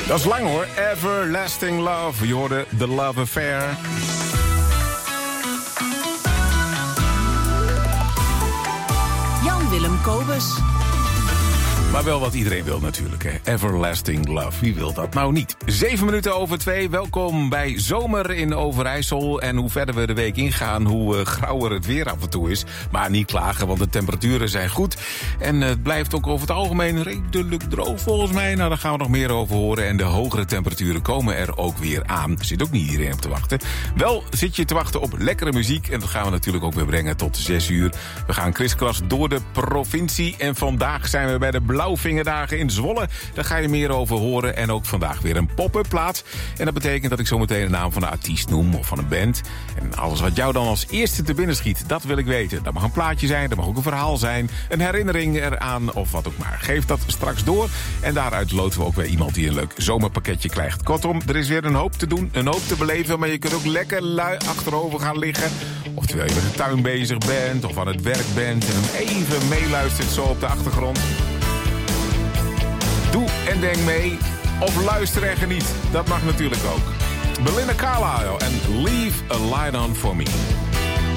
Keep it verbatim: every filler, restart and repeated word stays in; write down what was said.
Dat is lang hoor. Everlasting Love. Je hoorde The Love Affair. Jan-Willem Kobus. Maar wel wat iedereen wil natuurlijk, hè. Everlasting Love. Wie wil dat nou niet? Zeven minuten over twee. Welkom bij Zomer in Overijssel. En hoe verder we de week ingaan, hoe uh, grauwer het weer af en toe is. Maar niet klagen, want de temperaturen zijn goed. En uh, het blijft ook over het algemeen redelijk droog volgens mij. Nou, daar gaan we nog meer over horen. En de hogere temperaturen komen er ook weer aan. Er zit ook niet iedereen op te wachten. Wel zit je te wachten op lekkere muziek. En dat gaan we natuurlijk ook weer brengen tot zes uur. We gaan kriskras door de provincie. En vandaag zijn we bij de Blauwvingerdagen in Zwolle. Daar ga je meer over horen. En ook vandaag weer een pop-up plaat. En dat betekent dat ik zometeen de naam van een artiest noem of van een band. En alles wat jou dan als eerste te binnen schiet, dat wil ik weten. Dat mag een plaatje zijn, dat mag ook een verhaal zijn. Een herinnering eraan of wat ook maar. Geef dat straks door. En daaruit loten we ook weer iemand die een leuk zomerpakketje krijgt. Kortom, er is weer een hoop te doen, een hoop te beleven. Maar je kunt ook lekker lui achterover gaan liggen. Of terwijl je met de tuin bezig bent of aan het werk bent. En hem even meeluistert zo op de achtergrond. Doe en denk mee, of luister en geniet. Dat mag natuurlijk ook. Belinda Carlisle en Leave a Light On For Me.